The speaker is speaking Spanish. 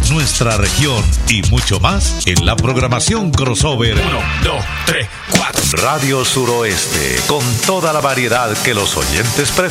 nuestra región y mucho más en la programación crossover 1, 2, 3, 4. Radio Suroeste, con toda la variedad que los oyentes prefieren.